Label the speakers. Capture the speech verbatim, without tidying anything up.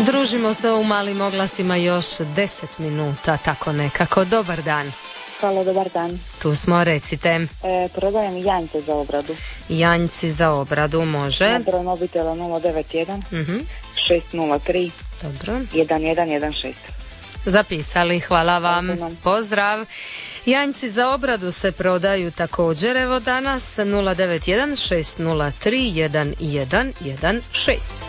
Speaker 1: Družimo se u malim oglasima još deset minuta, tako nekako. Dobar dan.
Speaker 2: Halo, dobar dan.
Speaker 1: Tu smo, recite.
Speaker 2: E, prodajem janjce za obradu.
Speaker 1: Janjci za obradu, može.
Speaker 2: Na broj mobitela nula devet jedan
Speaker 1: Uh-huh.
Speaker 2: šest nula tri
Speaker 1: Dobro.
Speaker 2: jedan jedan jedan šest.
Speaker 1: Zapisali, hvala vam.
Speaker 2: Hvala.
Speaker 1: Pozdrav. Janjci za obradu se prodaju također, evo danas, nula devet jedan šest nula tri jedan jedan jedan šest.